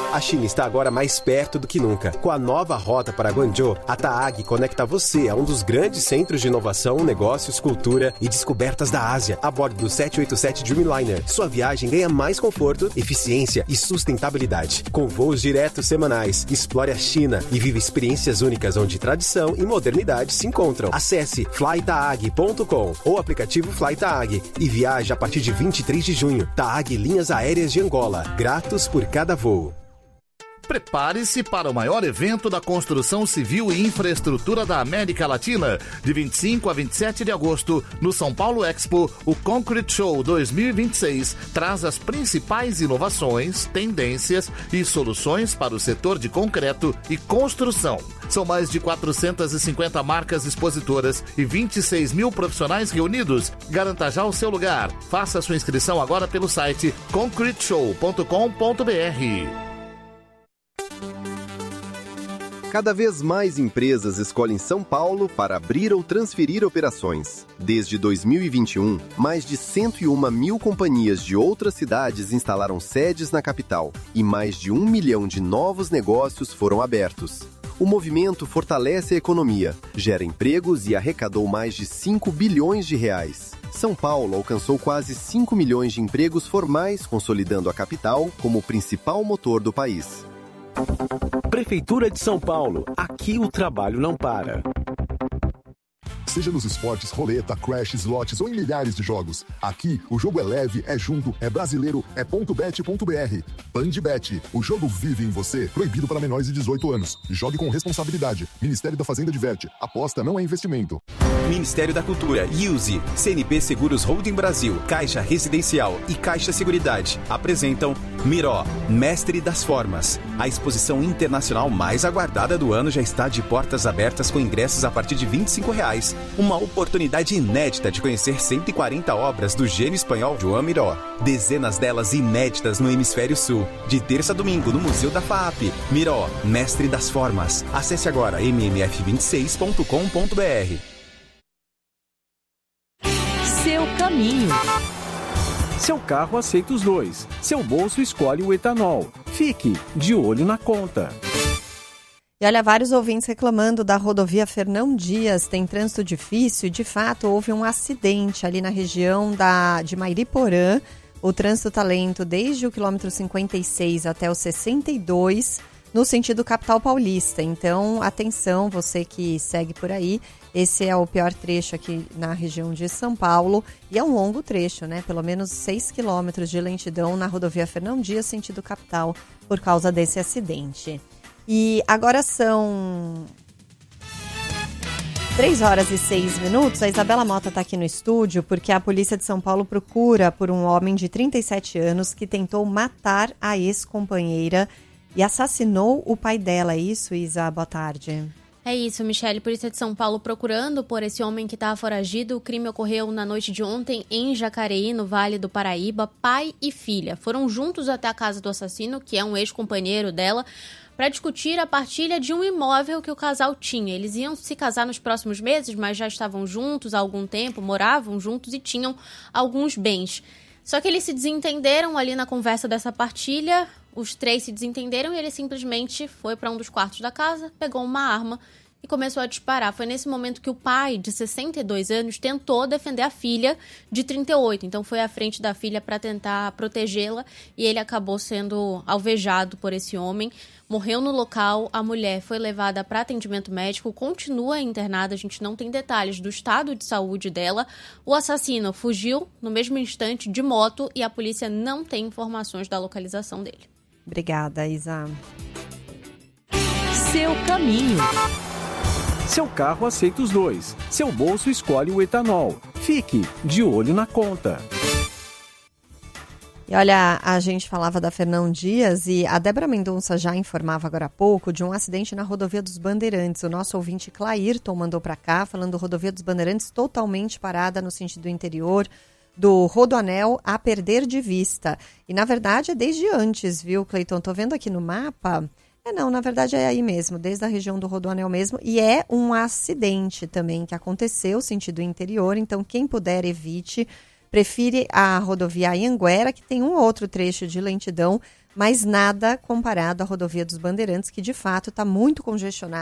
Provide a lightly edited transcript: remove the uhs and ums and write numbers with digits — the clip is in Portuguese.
A China está agora mais perto do que nunca. Com a nova rota para Guangzhou, a TAAG conecta você a um dos grandes centros de inovação, negócios, cultura e descobertas da Ásia, a bordo do 787 Dreamliner. Sua viagem ganha mais conforto, eficiência e sustentabilidade. Com voos diretos semanais, explore a China e viva experiências únicas onde tradição e modernidade se encontram. Acesse flytaag.com ou aplicativo FlyTaag e viaje a partir de 23 de junho. TAAG Linhas Aéreas de Angola. Gratos por cada voo. Prepare-se para o maior evento da construção civil e infraestrutura da América Latina. De 25 a 27 de agosto, no São Paulo Expo, o Concrete Show 2026 traz as principais inovações, tendências e soluções para o setor de concreto e construção. São mais de 450 marcas expositoras e 26 mil profissionais reunidos. Garanta já o seu lugar. Faça sua inscrição agora pelo site concreteshow.com.br. Cada vez mais empresas escolhem São Paulo para abrir ou transferir operações. Desde 2021, mais de 101 mil companhias de outras cidades instalaram sedes na capital e mais de 1 milhão de novos negócios foram abertos. O movimento fortalece a economia, gera empregos e arrecadou mais de 5 bilhões de reais. São Paulo alcançou quase 5 milhões de empregos formais, consolidando a capital como o principal motor do país. Prefeitura de São Paulo. Aqui o trabalho não para. Seja nos esportes, roleta, crash, slots ou em milhares de jogos. Aqui, o jogo é leve, é junto, é brasileiro, é .bet.br. PandeBet. O jogo vive em você. Proibido para menores de 18 anos. Jogue com responsabilidade. Ministério da Fazenda diverte. Aposta não é investimento. Ministério da Cultura, IUSE, CNP Seguros Holding Brasil, Caixa Residencial e Caixa Seguridade apresentam Miró, Mestre das Formas. A exposição internacional mais aguardada do ano já está de portas abertas com ingressos a partir de R$ 25. Uma oportunidade inédita de conhecer 140 obras do gênio espanhol Joan Miró. Dezenas delas inéditas no Hemisfério Sul. De terça a domingo no Museu da FAAP. Miró, Mestre das Formas. Acesse agora mmf26.com.br. Seu caminho. Seu carro aceita os dois. Seu bolso escolhe o etanol. Fique de olho na conta. E olha, vários ouvintes reclamando da rodovia Fernão Dias, tem trânsito difícil e de fato houve um acidente ali na região de Mairiporã. O trânsito está lento desde o quilômetro 56 até o 62, no sentido capital paulista. Então, atenção, você que segue por aí, esse é o pior trecho aqui na região de São Paulo e é um longo trecho, né? Pelo menos 6 quilômetros de lentidão na rodovia Fernão Dias, sentido capital, por causa desse acidente. E agora são 3h06. A Isabela Mota está aqui no estúdio porque a polícia de São Paulo procura por um homem de 37 anos que tentou matar a ex-companheira e assassinou o pai dela. É isso, Isa? Boa tarde. É isso, Michele. Polícia de São Paulo procurando por esse homem que estava foragido. O crime ocorreu na noite de ontem em Jacareí, no Vale do Paraíba. Pai e filha foram juntos até a casa do assassino, que é um ex-companheiro dela, para discutir a partilha de um imóvel que o casal tinha. Eles iam se casar nos próximos meses, mas já estavam juntos há algum tempo, moravam juntos e tinham alguns bens. Só que eles se desentenderam ali na conversa dessa partilha, os três se desentenderam e ele simplesmente foi para um dos quartos da casa, pegou uma arma e começou a disparar. Foi nesse momento que o pai, de 62 anos, tentou defender a filha, de 38. Então foi à frente da filha para tentar protegê-la e ele acabou sendo alvejado por esse homem. Morreu no local, a mulher foi levada para atendimento médico, continua internada, a gente não tem detalhes do estado de saúde dela. O assassino fugiu no mesmo instante de moto e a polícia não tem informações da localização dele. Obrigada, Isa. Seu caminho. Seu carro aceita os dois. Seu bolso escolhe o etanol. Fique de olho na conta. E olha, a gente falava da Fernão Dias e a Débora Mendonça já informava agora há pouco de um acidente na rodovia dos Bandeirantes. O nosso ouvinte Clairton mandou para cá, falando rodovia dos Bandeirantes totalmente parada no sentido interior, do Rodoanel a perder de vista. E na verdade é desde antes, viu, Cleiton? Tô vendo aqui no mapa. Não, na verdade é aí mesmo, desde a região do Rodoanel mesmo. E é um acidente também que aconteceu, sentido interior. Então, quem puder, evite. Prefire a rodovia Anhanguera, que tem um outro trecho de lentidão, mas nada comparado à rodovia dos Bandeirantes, que de fato está muito congestionada.